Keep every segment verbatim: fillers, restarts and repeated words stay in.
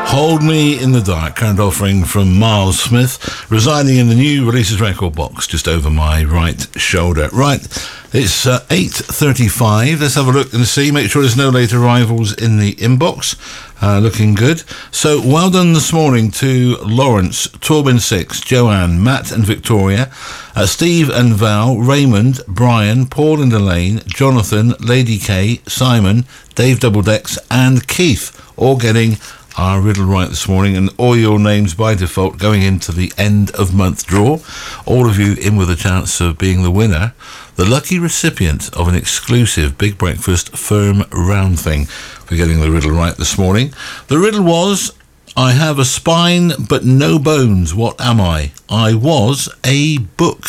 Hold Me in the Dark, current offering from Miles Smith, residing in the new releases record box just over my right shoulder. Right, it's uh, eight thirty-five. Let's have a look and see. Make sure there's no late arrivals in the inbox. Uh, looking good. So, well done this morning to Lawrence, Torben Six, Joanne, Matt and Victoria, uh, Steve and Val, Raymond, Brian, Paul and Elaine, Jonathan, Lady K, Simon, Dave Doubledex and Keith, all getting our riddle right this morning, and all your names by default going into the end of month draw. All of you in with a chance of being the winner, the lucky recipient of an exclusive Big Breakfast firm round thing for getting the riddle right this morning. The riddle was, I have a spine but no bones. What am I? I was a book.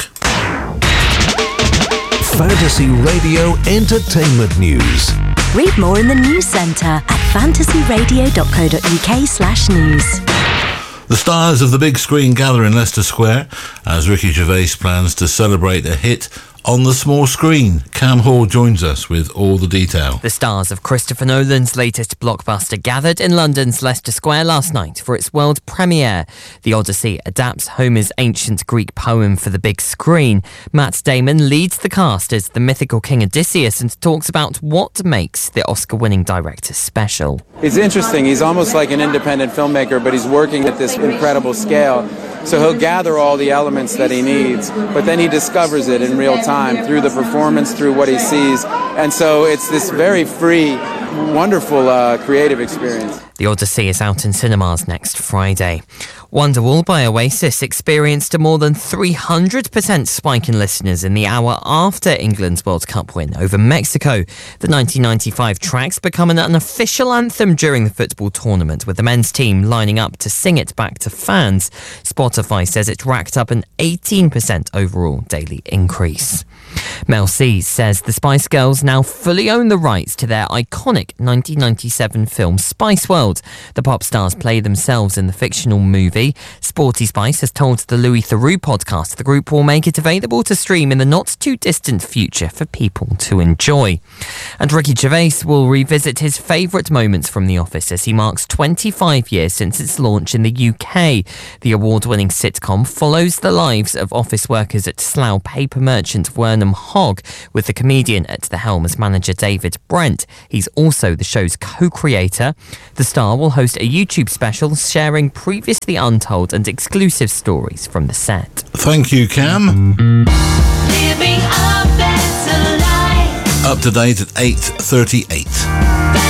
Fantasy Radio Entertainment News. Read more in the News Centre at fantasyradio.co.uk slash news. The stars of the big screen gather in Leicester Square as Ricky Gervais plans to celebrate a hit on the small screen. Cam Hall joins us with all the detail. The stars of Christopher Nolan's latest blockbuster gathered in London's Leicester Square last night for its world premiere. The Odyssey adapts Homer's ancient Greek poem for the big screen. Matt Damon leads the cast as the mythical King Odysseus and talks about what makes the Oscar-winning director special. It's interesting. He's almost like an independent filmmaker, but he's working at this incredible scale. So he'll gather all the elements that he needs, but then he discovers it in real time through the performance, through what he sees. And so it's this very free, wonderful, uh, creative experience. The Odyssey is out in cinemas next Friday. Wonderwall by Oasis experienced a more than three hundred percent spike in listeners in the hour after England's World Cup win over Mexico. The nineteen ninety-five track's become an unofficial anthem during the football tournament, with the men's team lining up to sing it back to fans. Spotify says it racked up an eighteen percent overall daily increase. Mel C says the Spice Girls now fully own the rights to their iconic nineteen ninety-seven film Spice World. The pop stars play themselves in the fictional movie. Sporty Spice has told the Louis Theroux podcast the group will make it available to stream in the not-too-distant future for people to enjoy. And Ricky Gervais will revisit his favourite moments from The Office as he marks twenty-five years since its launch in the U K. The award-winning sitcom follows the lives of office workers at Slough paper merchant Wernham Hogg, with the comedian at the helm as manager David Brent. He's also the show's co-creator. The star will host a YouTube special sharing previously untold and exclusive stories from the set. Thank you, Cam. Living a better life. Up to date at eight thirty-eight.